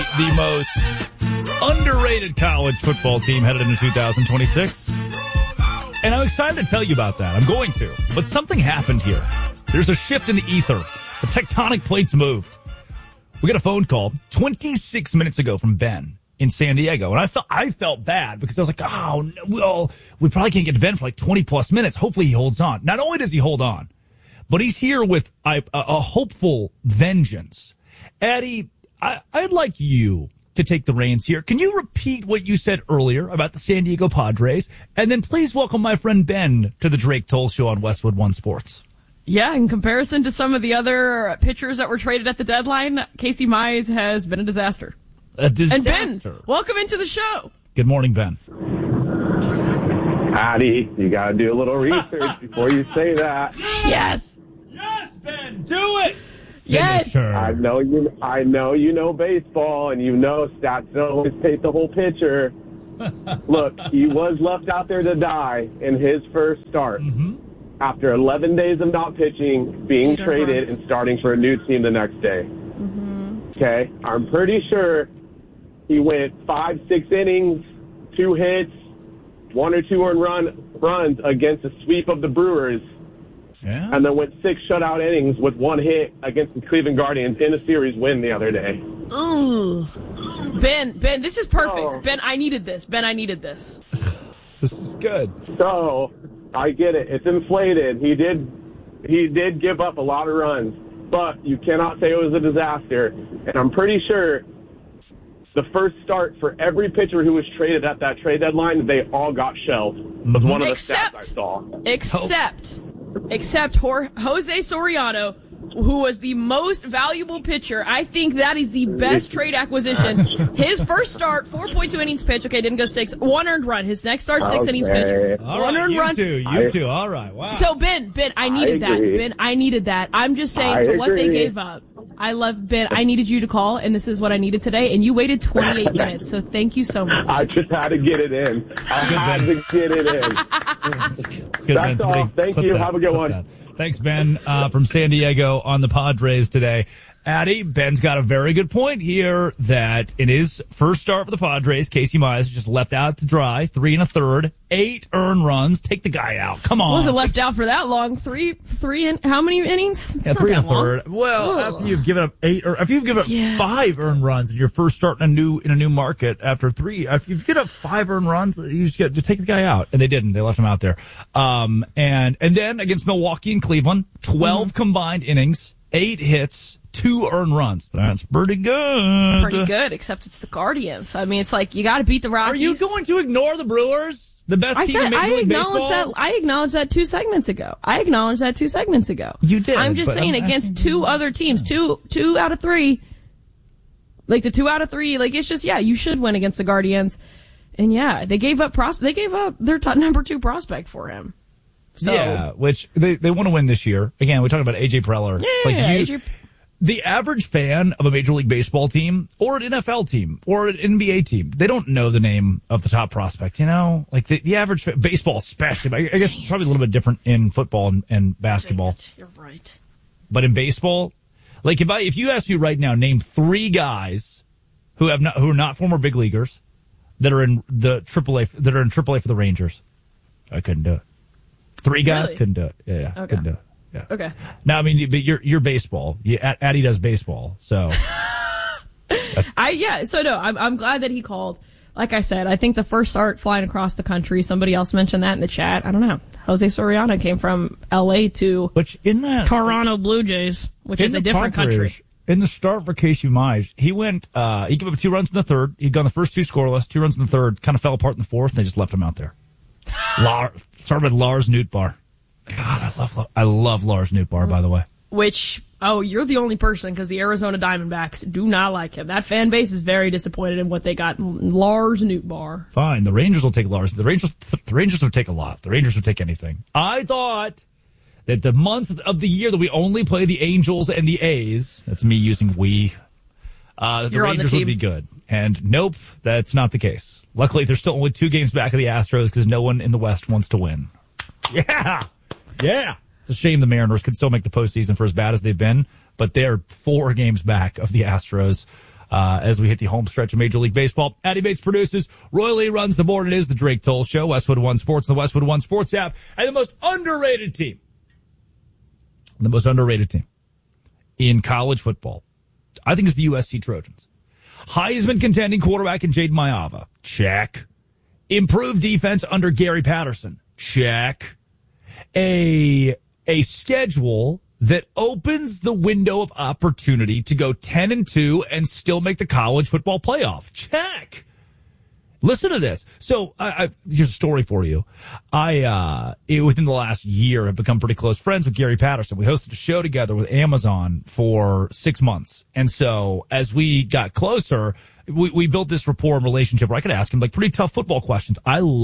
the most underrated college football team headed into 2026. And I'm excited to tell you about that. I'm going to. But something happened here. There's a shift in the ether. The tectonic plates moved. We got a phone call 26 minutes ago from Ben in San Diego. And I felt bad because I was like, oh, no, well, we probably can't get to Ben for like 20 plus minutes. Hopefully he holds on. Not only does he hold on, but he's here with a hopeful vengeance. Addie, I'd like you to take the reins here. Can you repeat what you said earlier about the San Diego Padres? And then please welcome my friend Ben to the Drake Toll Show on Westwood One Sports. Yeah, in comparison to some of the other pitchers that were traded at the deadline, Casey Mize has been a disaster. A disaster. And Ben, welcome into the show. Good morning, Ben. Addie, you got to do a little research before you say that. Yes. Yes, Ben, do it. Yes. Finisher. I know you know baseball, and you know stats don't always paint the whole picture. Look, he was left out there to die in his first start. Mm-hmm. After 11 days of not pitching, being traded, runs. and starting for a new team the next day. Mm-hmm. Okay? I'm pretty sure he went 5-6 innings, 2 hits, 1 or 2 earned runs against a sweep of the Brewers, Yeah. and then went 6 shutout innings with 1 hit against the Cleveland Guardians in a series win the other day. Ooh. Ben, this is perfect. Oh. Ben, I needed this. This is good. So, I get it. It's inflated. He did give up a lot of runs, but you cannot say it was a disaster. And I'm pretty sure the first start for every pitcher who was traded at that trade deadline, they all got shelved. Was one of the stats I saw. Except Jose Soriano, who was the most valuable pitcher. I think that is the best trade acquisition. His first start, 4.2 innings pitch. Okay, didn't go 6. 1 earned run. His next start, 6 innings pitch. All 1 right, earned run. You two. All right, wow. So, Ben, I needed that. agree. Ben, I needed that. I'm just saying, I for what they agree. gave up. I love Ben. I needed you to call, and this is what I needed today. And you waited 28 minutes, so thank you so much. I just had to get it in. I had to get it in. That's good, That's Ben. all. Thank you. Have a good one. That. Thanks, Ben, from San Diego on the Padres today. Addie, Ben's got a very good point here that in his first start for the Padres, Casey Mize just left out to dry, 3 1/3, 8 earned runs. Take the guy out. Come on. Wasn't left out for that long. Three, how many innings? It's Yeah, not 3 that long. 1/3. Well, after you've given up 8, or if you've given up Yes. 5 earned runs in your first start in a new market after 3, if you've given up 5 earned runs, you just got to take the guy out, and they didn't. They left him out there. And then against Milwaukee and Cleveland, 12 combined innings, 8 hits, 2 earned runs. That's pretty good. Pretty good, except it's the Guardians. I mean, it's like you got to beat the Rockies. Are you going to ignore the Brewers? The best team in Major League Baseball? I acknowledged that 2 segments ago. You did. I'm just but saying against 2 other teams, two out of 3. Like the 2 out of 3, like it's just, yeah, you should win against the Guardians. And yeah, they gave up their number 2 prospect for him. So, yeah, which they want to win this year. Again, we talked about AJ Preller. Yeah, It's like the average fan of a Major League Baseball team or an NFL team or an NBA team, they don't know the name of the top prospect, you know? Like the average baseball especially. I guess probably a little bit different in football and basketball. You're right. But in baseball, like if you ask me right now, name 3 guys who are not former big leaguers that are in the AAA for the Rangers, I couldn't do it. 3 guys Really? couldn't do it. Yeah, Okay. couldn't do it. Yeah. Okay. No, I mean, but you're baseball. Addie does baseball, so. I'm glad that he called. Like I said, I think the first start flying across the country, somebody else mentioned that in the chat. I don't know. Jose Soriano came from L.A. to Which in that Toronto Blue Jays, which is a different country. In the start for Casey Mize, he gave up 2 runs in the third. He'd gone the first 2 scoreless, 2 runs in the third, kind of fell apart in the fourth, and they just left him out there. Started with Lars Nootbaar. God, I love Lars Nootbaar, by the way. Which, you're the only person because the Arizona Diamondbacks do not like him. That fan base is very disappointed in what they got. Lars Nootbaar. Fine, the Rangers will take Lars. The Rangers would take a lot. The Rangers would take anything. I thought that the month of the year that we only play the Angels and the A's, that's me using we, the Rangers would be good. And nope, that's not the case. Luckily, there's still only 2 games back of the Astros because no one in the West wants to win. Yeah. It's a shame the Mariners could still make the postseason for as bad as they've been, but they're 4 games back of the Astros. as we hit the home stretch of Major League Baseball. Addy Bates produces. Roy Lee runs the board. It is the Drake Toll Show. Westwood One Sports, the Westwood One Sports app, and the most underrated team. The most underrated team in college football, I think, is the USC Trojans. Heisman contending quarterback in Jade Mayava. Check. Improved defense under Gary Patterson. Check. A schedule that opens the window of opportunity to go 10-2 and still make the college football playoff. Check. Listen to this. So, here's a story for you. Within the last year, have become pretty close friends with Gary Patterson. We hosted a show together with Amazon for 6 months. And so, as we got closer, we built this rapport and relationship where I could ask him, like, pretty tough football questions.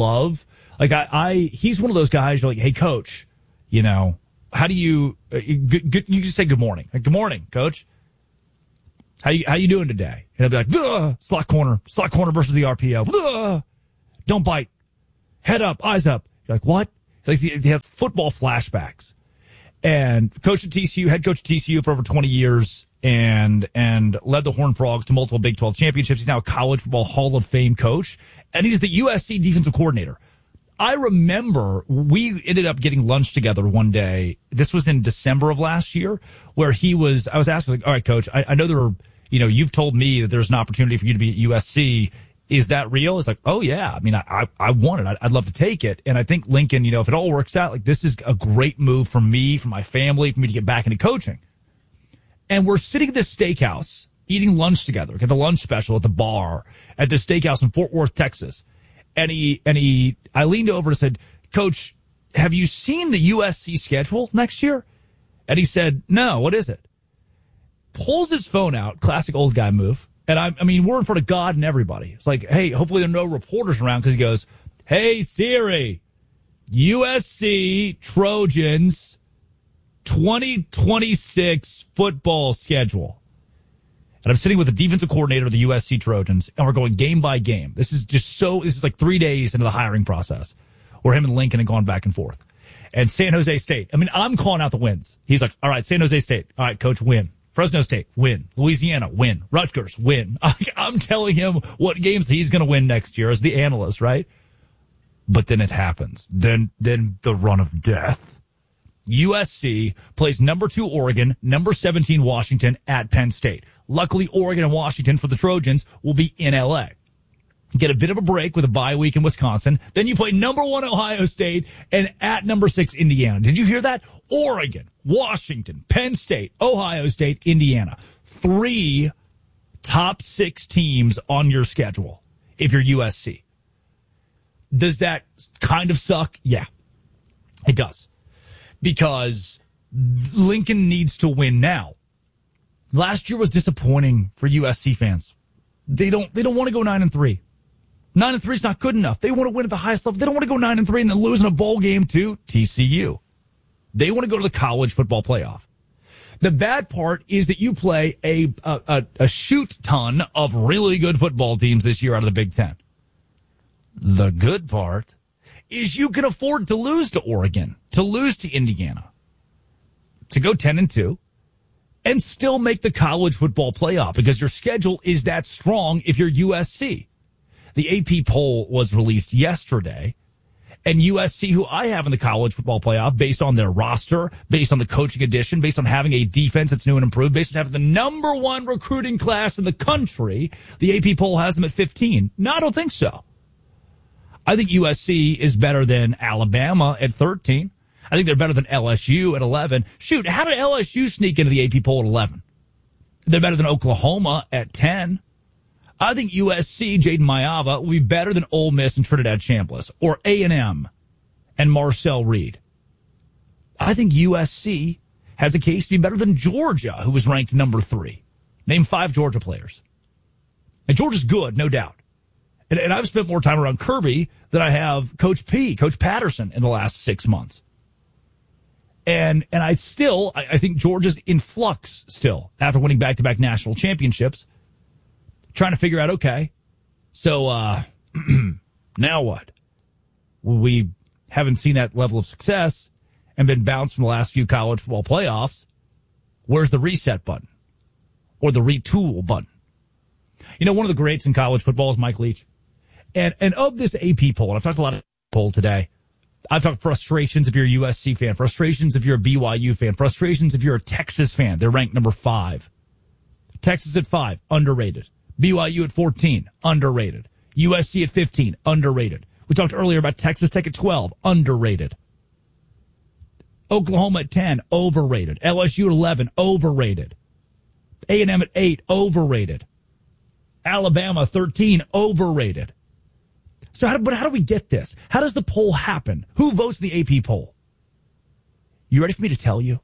He's one of those guys, you're like, hey, coach, you know, how do you you just say good morning. Like, good morning, coach. How you doing today? And he'll be like, slot corner versus the RPO. Don't bite. Head up, eyes up. You're like, what? Like, he has football flashbacks. And coach at TCU, head coach at TCU for over 20 years and led the Horned Frogs to multiple Big 12 championships. He's now a college football Hall of Fame coach. And he's the USC defensive coordinator. I remember we ended up getting lunch together one day. This was in December of last year, where I was asked, like, all right, coach, I know you've told me that there's an opportunity for you to be at USC. Is that real? It's like, oh yeah. I mean, I want it. I'd love to take it. And I think Lincoln, if it all works out, like, this is a great move for me, for my family, for me to get back into coaching. And we're sitting at this steakhouse, eating lunch together, get the lunch special at the bar at this steakhouse in Fort Worth, Texas. And I leaned over and said, Coach, have you seen the USC schedule next year? And he said, no, what is it? Pulls his phone out, classic old guy move. And I mean, we're in front of God and everybody. It's like, hey, hopefully there are no reporters around, because he goes, hey, Siri, USC Trojans 2026 football schedule. And I'm sitting with the defensive coordinator of the USC Trojans, and we're going game by game. This is like 3 days into the hiring process, where him and Lincoln have gone back and forth. And San Jose State, I mean, I'm calling out the wins. He's like, all right, San Jose State. All right, coach, win. Fresno State, win. Louisiana, win. Rutgers, win. I'm telling him what games he's going to win next year as the analyst, right? But then it happens. Then the run of death. USC plays number 2 Oregon, number 17 Washington at Penn State. Luckily, Oregon and Washington for the Trojans will be in LA. Get a bit of a break with a bye week in Wisconsin. Then you play number 1 Ohio State and at number 6 Indiana. Did you hear that? Oregon, Washington, Penn State, Ohio State, Indiana. 3 top 6 teams on your schedule if you're USC. Does that kind of suck? Yeah, it does. Because Lincoln needs to win now. Last year was disappointing for USC fans. They don't want to go 9-3. 9-3 is not good enough. They want to win at the highest level. They don't want to go 9-3 and then lose in a bowl game to TCU. They want to go to the college football playoff. The bad part is that you play a shoot ton of really good football teams this year out of the Big Ten. The good part is you can afford to lose to Oregon, to lose to Indiana, to go 10-2, and still make the college football playoff, because your schedule is that strong if you're USC. The AP poll was released yesterday, and USC, who I have in the college football playoff, based on their roster, based on the coaching addition, based on having a defense that's new and improved, based on having the number 1 recruiting class in the country, the AP poll has them at 15. No, I don't think so. I think USC is better than Alabama at 13. I think they're better than LSU at 11. Shoot, how did LSU sneak into the AP poll at 11? They're better than Oklahoma at 10. I think USC, Jaden Mayava, will be better than Ole Miss and Trinidad Chambliss, or A&M and Marcel Reed. I think USC has a case to be better than Georgia, who was ranked number 3. Name 5 Georgia players. And Georgia's good, no doubt. And I've spent more time around Kirby than I have Coach Patterson, in the last 6 months. And I think Georgia's in flux still after winning back-to-back national championships. Trying to figure out, okay, so now what? We haven't seen that level of success and been bounced from the last few college football playoffs. Where's the reset button? Or the retool button? You know, one of the greats in college football is Mike Leach. And of this AP poll, and I've talked a lot of poll today, I've talked frustrations if you're a USC fan, frustrations if you're a BYU fan, frustrations if you're a Texas fan. They're ranked number 5. Texas at 5, underrated. BYU at 14, underrated. USC at 15, underrated. We talked earlier about Texas Tech at 12, underrated. Oklahoma at 10, overrated. LSU at 11, overrated. A&M at 8, overrated. Alabama 13, overrated. So how do we get this? How does the poll happen? Who votes the AP poll? You ready for me to tell you?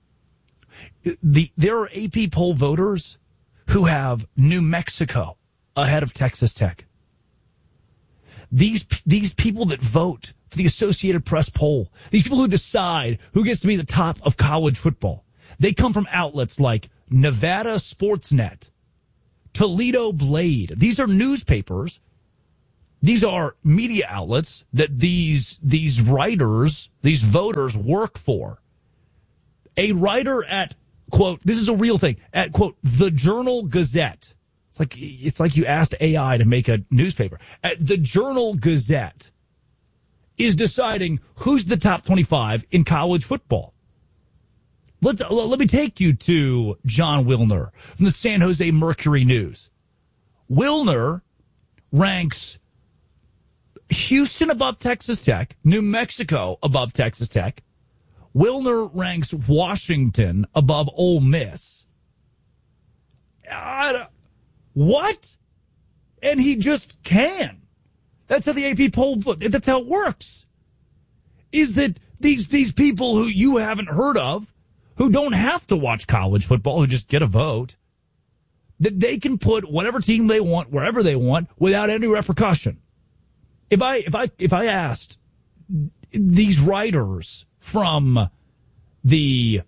There are AP poll voters who have New Mexico ahead of Texas Tech. These people that vote for the Associated Press poll, these people who decide who gets to be the top of college football, they come from outlets like Nevada Sportsnet, Toledo Blade. These are newspapers. These are media outlets that these writers, these voters work for. A writer at, quote, this is a real thing, at, quote, the Journal Gazette. It's like you asked AI to make a newspaper. At the Journal Gazette is deciding who's the top 25 in college football. Let me take you to John Wilner from the San Jose Mercury News. Wilner ranks Houston above Texas Tech, New Mexico above Texas Tech. Wilner ranks Washington above Ole Miss. What? And he just can. That's how the AP poll, that's how it works. Is that these people who you haven't heard of, who don't have to watch college football, who just get a vote, that they can put whatever team they want, wherever they want, without any repercussion. If I asked these writers from the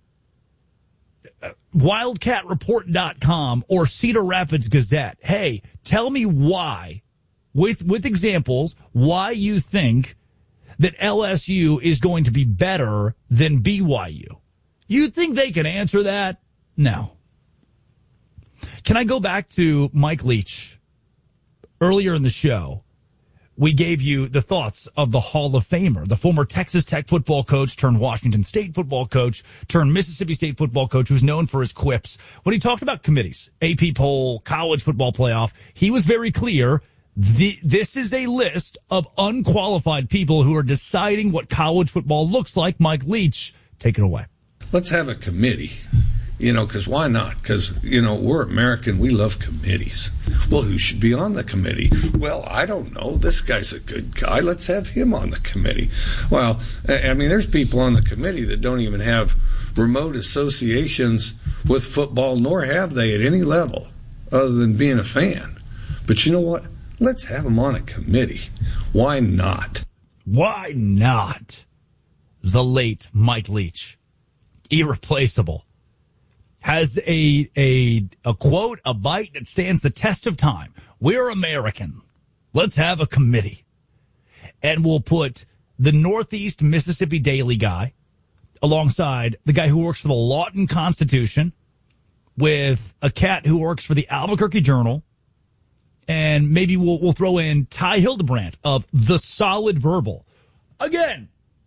WildcatReport.com or Cedar Rapids Gazette, hey, tell me why, with examples, why you think that LSU is going to be better than BYU. You think they can answer that? No. Can I go back to Mike Leach? Earlier in the show, we gave you the thoughts of the Hall of Famer, the former Texas Tech football coach turned Washington State football coach turned Mississippi State football coach, who's known for his quips. When he talked about committees, AP poll, college football playoff, he was very clear. This is a list of unqualified people who are deciding what college football looks like. Mike Leach, take it away. Let's have a committee. Because why not? Because, we're American. We love committees. Well, who should be on the committee? Well, I don't know. This guy's a good guy. Let's have him on the committee. Well, there's people on the committee that don't even have remote associations with football, nor have they at any level other than being a fan. But you know what? Let's have them on a committee. Why not? Why not? The late Mike Leach. Irreplaceable. Has a quote, a bite that stands the test of time. We're American. Let's have a committee. And we'll put the Northeast Mississippi Daily guy alongside the guy who works for the Lawton Constitution, with a cat who works for the Albuquerque Journal, and maybe we'll throw in Ty Hildebrandt of The Solid Verbal. Again,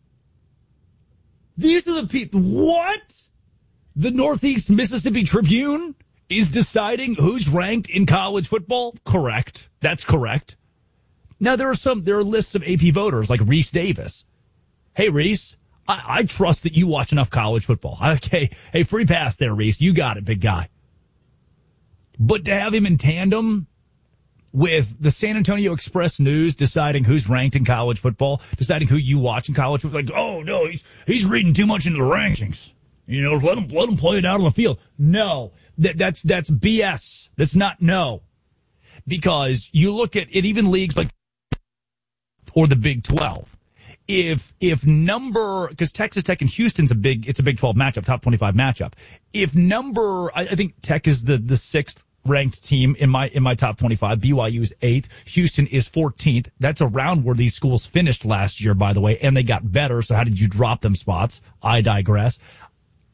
these are the people. What? The Northeast Mississippi Tribune is deciding who's ranked in college football? Correct. That's correct. Now, there are lists of AP voters like Reese Davis. Hey, Reese, I trust that you watch enough college football. Okay. Hey, free pass there, Reese. You got it, big guy. But to have him in tandem with the San Antonio Express News deciding who's ranked in college football, deciding who you watch in college football, like, oh, no, he's reading too much into the rankings. Let him play it out on the field. No, that's BS. That's not no. Because you look at it, even leagues like, or the Big 12. Because Texas Tech and Houston's it's a Big 12 matchup, top 25 matchup. I think Tech is the 6th ranked team in my top 25. BYU is 8th. Houston is 14th. That's around where these schools finished last year, by the way, and they got better. So how did you drop them spots? I digress.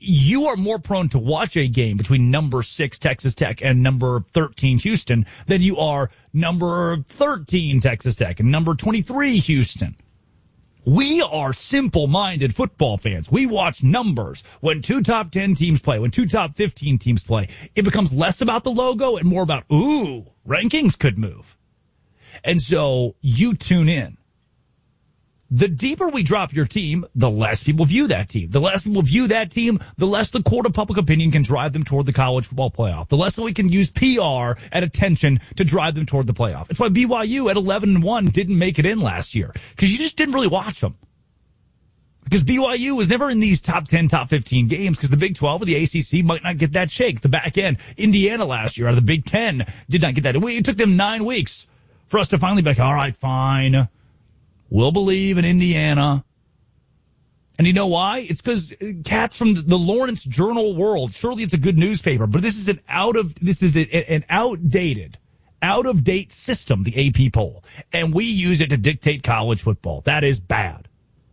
you are more prone to watch a game between number 6 Texas Tech and number 13 Houston than you are number 13 Texas Tech and number 23 Houston. We are simple-minded football fans. We watch numbers. When 2 top 10 teams play, when 2 top 15 teams play, it becomes less about the logo and more about, rankings could move. And so you tune in. The deeper we drop your team, the less people view that team. The less people view that team, the less the court of public opinion can drive them toward the college football playoff. The less we can use PR and attention to drive them toward the playoff. It's why BYU at 11-1 didn't make it in last year, because you just didn't really watch them. Because BYU was never in these top 10, top 15 games, because the Big 12 or the ACC might not get that shake. The back end, Indiana last year out of the Big 10 did not get that. It took them 9 weeks for us to finally be like, all right, fine. We'll believe in Indiana. And you know why? It's because cats from the Lawrence Journal World, surely it's a good newspaper, but this is an outdated, out-of-date system, the AP poll. And we use it to dictate college football. That is bad.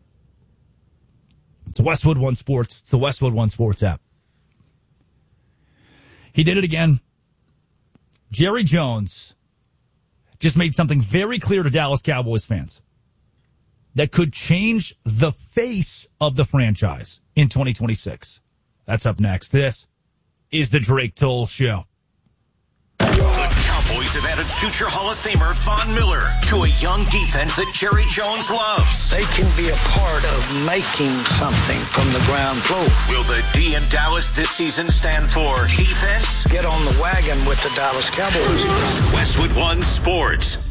It's Westwood One Sports. It's the Westwood One Sports app. He did it again. Jerry Jones just made something very clear to Dallas Cowboys fans that could change the face of the franchise in 2026. That's up next. This is the Drake Toll Show. The Cowboys have added future Hall of Famer Von Miller to a young defense that Jerry Jones loves. They can be a part of making something from the ground floor. Will the D in Dallas this season stand for defense? Get on the wagon with the Dallas Cowboys. Westwood One Sports.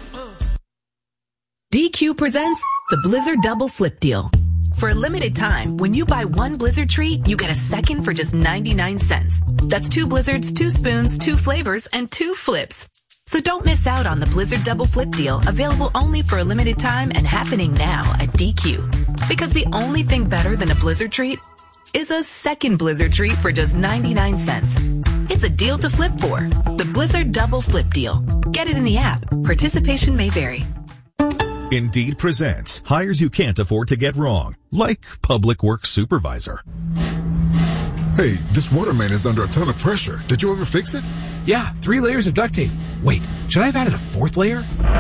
DQ presents the Blizzard Double Flip Deal. For a limited time, when you buy one Blizzard treat, you get a second for just 99 cents. That's 2 Blizzards, 2 spoons, 2 flavors, and 2 flips. So don't miss out on the Blizzard Double Flip Deal, available only for a limited time and happening now at DQ. Because the only thing better than a Blizzard treat is a second Blizzard treat for just 99 cents. It's a deal to flip for. The Blizzard Double Flip Deal. Get it in the app. Participation may vary. Indeed presents hires you can't afford to get wrong, like public works supervisor. Hey, this water main is under a ton of pressure. Did you ever fix it? Yeah, 3 layers of duct tape. Wait, should I have added a 4th layer?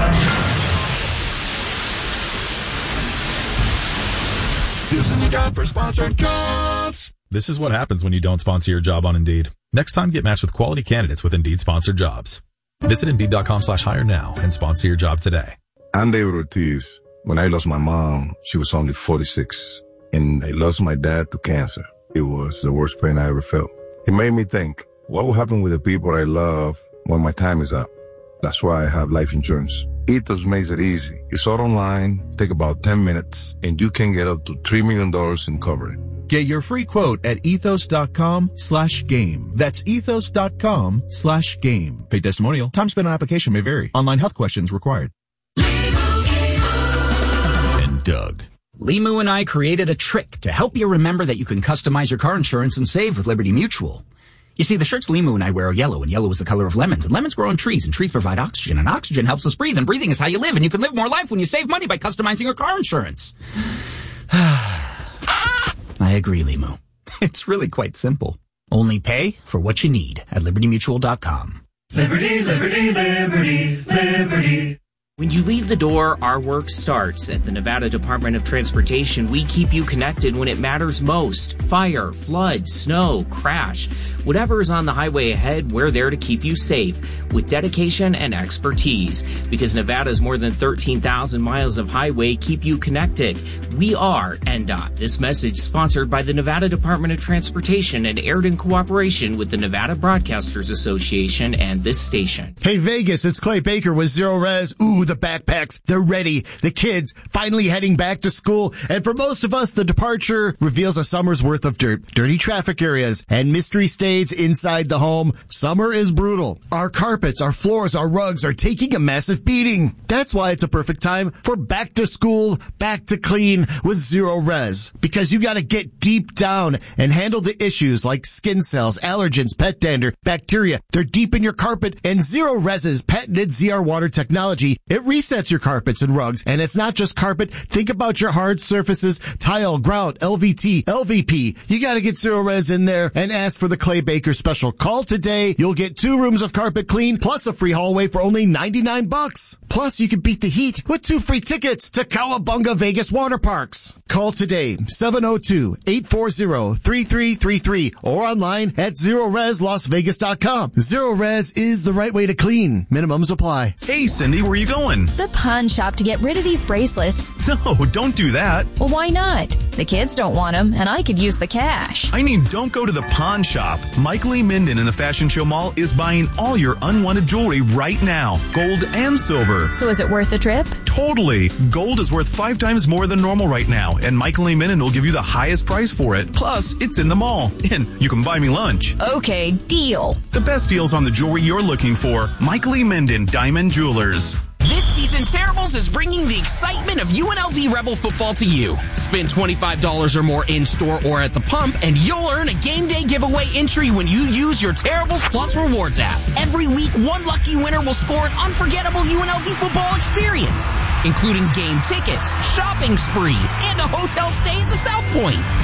This is a job for sponsored jobs. This is what happens when you don't sponsor your job on Indeed. Next time, get matched with quality candidates with Indeed sponsored jobs. Visit Indeed.com/hire now and sponsor your job today. I'm David Ortiz. When I lost my mom, she was only 46, and I lost my dad to cancer. It was the worst pain I ever felt. It made me think, what will happen with the people I love when my time is up? That's why I have life insurance. Ethos makes it easy. It's all online, take about 10 minutes, and you can get up to $3 million in coverage. Get your free quote at ethos.com/game. That's ethos.com/game. Paid testimonial. Time spent on application may vary. Online health questions required. Doug. Limu and I created a trick to help you remember that you can customize your car insurance and save with Liberty Mutual. You see, the shirts Limu and I wear are yellow, and yellow is the color of lemons, and lemons grow on trees, and trees provide oxygen, and oxygen helps us breathe, and breathing is how you live, and you can live more life when you save money by customizing your car insurance. I agree, Limu. It's really quite simple. Only pay for what you need at LibertyMutual.com. Liberty, liberty, liberty, liberty. When you leave the door, our work starts. At the Nevada Department of Transportation, we keep you connected when it matters most. Fire, flood, snow, crash. Whatever is on the highway ahead, we're there to keep you safe with dedication and expertise. Because Nevada's more than 13,000 miles of highway keep you connected. We are NDOT. This message sponsored by the Nevada Department of Transportation and aired in cooperation with the Nevada Broadcasters Association and this station. Hey Vegas, it's Clay Baker with Zero Res. Ooh, the backpacks, they're ready. The kids finally heading back to school. And for most of us, the departure reveals a summer's worth of dirt, dirty traffic areas, and mystery stays inside the home. Summer is brutal. Our carpets, our floors, our rugs are taking a massive beating. That's why it's a perfect time for back to school, back to clean with Zero Res. Because you gotta get deep down and handle the issues like skin cells, allergens, pet dander, bacteria. They're deep in your carpet, and Zero Res's patented ZR water technology, it resets your carpets and rugs. And it's not just carpet. Think about your hard surfaces, tile, grout, LVT, LVP. You gotta get Zero Res in there and ask for the Clay Baker special. Call today. You'll get 2 rooms of carpet clean plus a free hallway for only $99. Plus, you can beat the heat with 2 free tickets to Cowabunga Vegas Water Parks. Call today, 702-840-3333 or online at ZeroResLasVegas.com. Zero Res is the right way to clean. Minimums apply. Hey, Cindy, where are you going? The pawn shop to get rid of these bracelets. No, don't do that. Well, why not? The kids don't want them, and I could use the cash. I mean, don't go to the pawn shop. Michael E. Minden in the Fashion Show Mall is buying all your unwanted jewelry right now. Gold and silver. So is it worth the trip? Totally. Gold is worth 5 times more than normal right now, and Michael E. Minden will give you the highest price for it. Plus, it's in the mall, and you can buy me lunch. Okay, deal. The best deals on the jewelry you're looking for. Michael E. Minden, Diamond Jewelers. This season, Terribles is bringing the excitement of UNLV Rebel football to you. Spend $25 or more in-store or at the pump, and you'll earn a game day giveaway entry when you use your Terribles Plus Rewards app. Every week, one lucky winner will score an unforgettable UNLV football experience, including game tickets, shopping spree, and a hotel stay at the South Point.